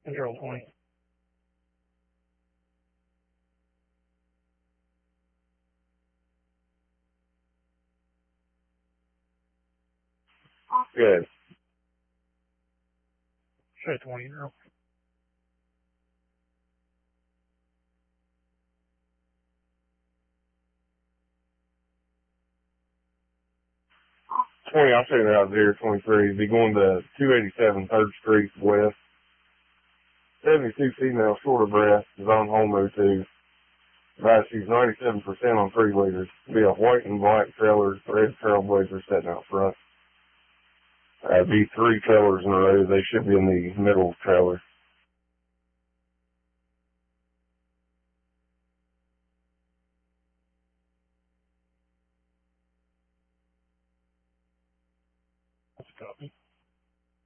Control 20. Good. Show 20 now. I'm taking it out 023. Be going to 287 3rd Street West. 72 female, short of breath, is on home road 2. Right, she's 97% on 3-liters. Be a white and black trailer, red Trailblazer sitting out front. Be 3 trailers in a row. They should be in the middle trailer.